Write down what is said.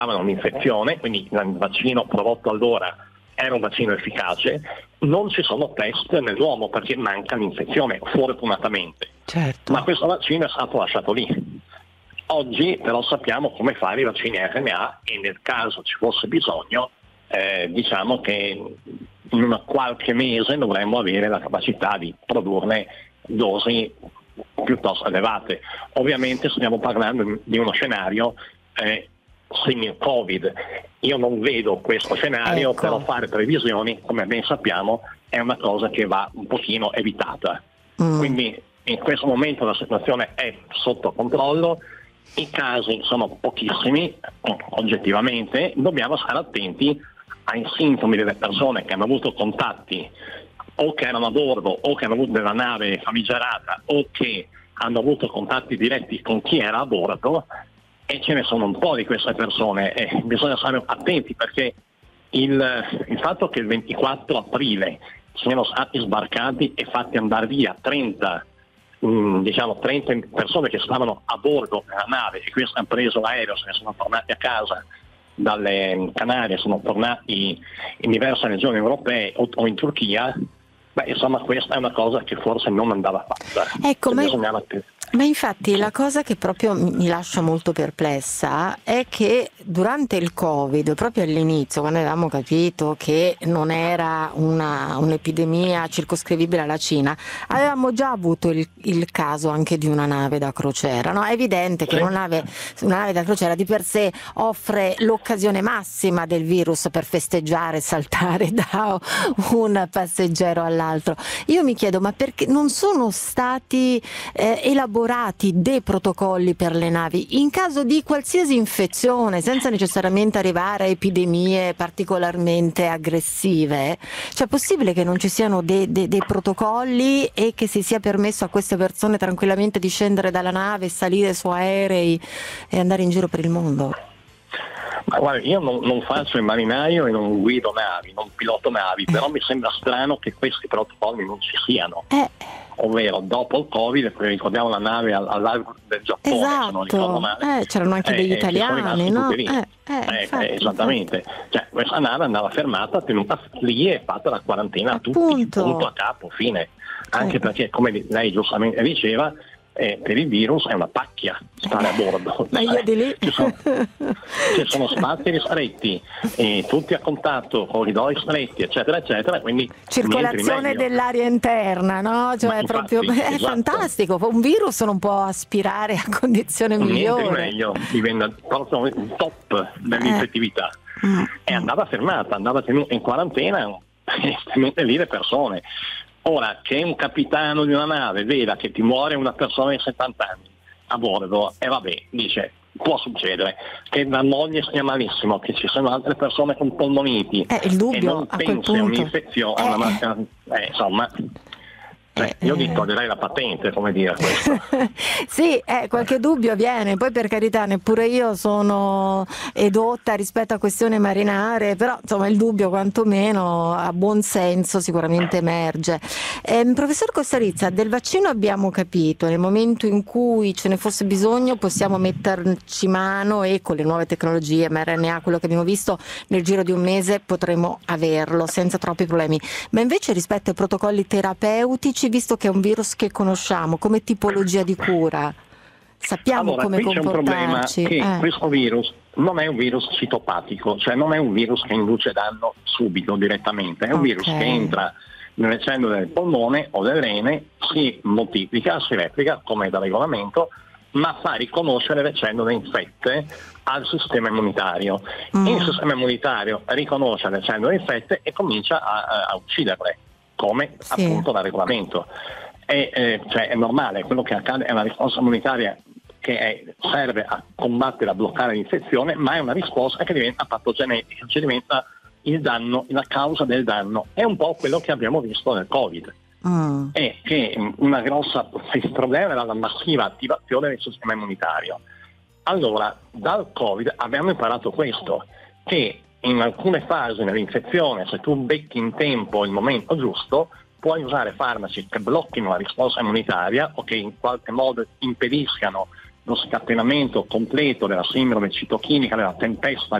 un'infezione, quindi il vaccino prodotto allora era un vaccino efficace. Non ci sono test nell'uomo perché manca l'infezione, fortunatamente. Certo. Ma questo vaccino è stato lasciato lì. Oggi però sappiamo come fare i vaccini RNA e nel caso ci fosse bisogno, diciamo che in qualche mese dovremmo avere la capacità di produrne dosi piuttosto elevate. Ovviamente stiamo parlando di uno scenario simil Covid. Io non vedo questo scenario, però fare previsioni, come ben sappiamo, è una cosa che va un pochino evitata. Quindi in questo momento la situazione è sotto controllo, i casi sono pochissimi, oggettivamente, dobbiamo stare attenti ai sintomi delle persone che hanno avuto contatti o che erano a bordo o che hanno avuto della nave famigerata o che hanno avuto contatti diretti con chi era a bordo, e ce ne sono un po' di queste persone e bisogna stare attenti perché il fatto che il 24 aprile siano stati sbarcati e fatti andare via 30 persone che stavano a bordo della nave e questi hanno preso l'aereo, se ne sono tornati a casa dalle Canarie, sono tornati in diverse regioni europee o in Turchia, insomma questa è una cosa che forse non andava fatta. Ecco, ma infatti la cosa che proprio mi lascia molto perplessa è che durante il Covid, proprio all'inizio, quando avevamo capito che non era un'epidemia circoscrivibile alla Cina, avevamo già avuto il caso anche di una nave da crociera, no? È evidente che una nave da crociera di per sé offre l'occasione massima del virus per festeggiare e saltare da un passeggero all'altro. Io mi chiedo, ma perché non sono stati elaborati dei protocolli per le navi in caso di qualsiasi infezione, senza necessariamente arrivare a epidemie particolarmente aggressive? Cioè, è possibile che non ci siano dei protocolli e che si sia permesso a queste persone tranquillamente di scendere dalla nave, salire su aerei e andare in giro per il mondo? Ma guarda, io non faccio il marinaio e non guido navi, non piloto navi, però mi sembra strano che questi protocolli non ci siano. Ovvero, dopo il Covid, ricordiamo la nave al largo del Giappone, se non ricordo male. C'erano anche degli italiani, no? Esattamente. Cioè, questa nave andava fermata, tenuta lì e fatta la quarantena tutti, punto a capo, fine. Anche perché, come lei giustamente diceva, per il virus è una pacchia stare a bordo. Ma io di lì ci sono spazi ristretti, tutti a contatto, corridoi stretti, eccetera eccetera, quindi circolazione dell'aria interna, no? Cioè è proprio è fantastico. Un virus non può aspirare a condizioni migliori. Meglio, diventa proprio il top dell'infettività. E andava fermata, andava tenuta in quarantena e tenute lì le persone. Ora, che un capitano di una nave veda che ti muore una persona di 70 anni a bordo, e vabbè, dice, può succedere, che la moglie stia malissimo, che ci siano altre persone con polmoniti, il dubbio, e non pensi a un'infezione, insomma... io gli toglierei la patente, come dire questo. Sì, qualche dubbio viene, poi per carità neppure io sono edotta rispetto a questioni marinare, però insomma il dubbio quantomeno a buon senso sicuramente emerge. Professor Costarizza, del vaccino abbiamo capito, nel momento in cui ce ne fosse bisogno possiamo metterci mano e con le nuove tecnologie mRNA, quello che abbiamo visto, nel giro di un mese potremo averlo senza troppi problemi, ma invece rispetto ai protocolli terapeutici, visto che è un virus che conosciamo, come tipologia di cura, sappiamo come qui comportarci. C'è un problema, che questo virus non è un virus citopatico, cioè non è un virus che induce danno subito, direttamente, è un virus che entra nelle cellule del polmone o del rene, si moltiplica, si replica come da regolamento, ma fa riconoscere le cellule infette al sistema immunitario. Il sistema immunitario riconosce le cellule infette e comincia a ucciderle, come appunto da regolamento. Cioè è normale, quello che accade è una risposta immunitaria che serve a combattere, a bloccare l'infezione, ma è una risposta che diventa patogenetica, cioè diventa il danno, la causa del danno. È un po' quello che abbiamo visto nel Covid. È che il problema era la massiva attivazione del sistema immunitario. Allora, dal Covid abbiamo imparato questo, che in alcune fasi dell'infezione, se tu becchi in tempo il momento giusto, puoi usare farmaci che blocchino la risposta immunitaria o che in qualche modo impediscano lo scatenamento completo della sindrome citochinica, della tempesta